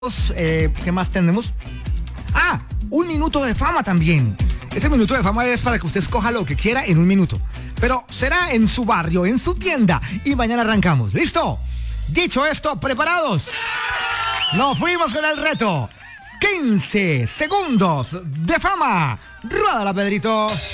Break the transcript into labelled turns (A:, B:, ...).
A: ¿Qué más tenemos? Ah, un minuto de fama también. Ese minuto de fama es para que usted escoja lo que quiera en un minuto. Pero será en su barrio, en su tienda. Y mañana arrancamos. ¿Listo? Dicho esto, ¿preparados? Nos fuimos con el reto. 15 segundos de fama. Ruédala, Pedrito.